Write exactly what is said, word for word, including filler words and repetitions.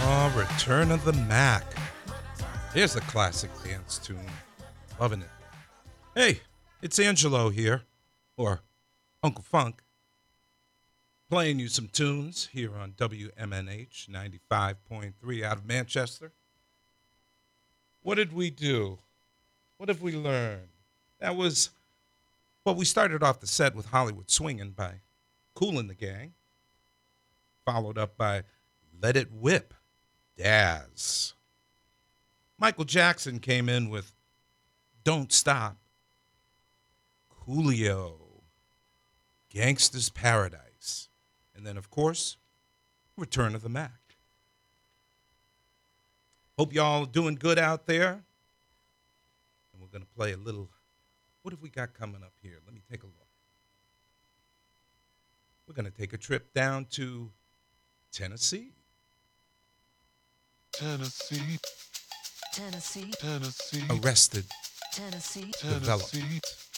Oh, Return of the Mac. Here's a classic dance tune. Loving it. Hey, it's Angelo here, or Uncle Funk, playing you some tunes here on W M N H ninety-five point three out of Manchester. What did we do? What have we learned? That was, well, we started off the set with Hollywood Swingin' by Kool and the Gang, followed up by Let It Whip, Daz. Michael Jackson came in with Don't Stop, Coolio, Gangsta's Paradise, and then, of course, Return of the Mac. Hope y'all doing good out there. And we're going to play a little. What have we got coming up here? Let me take a look. We're going to take a trip down to Tennessee. Tennessee. Tennessee. Tennessee. Arrested. Tennessee. Developed. Tennessee.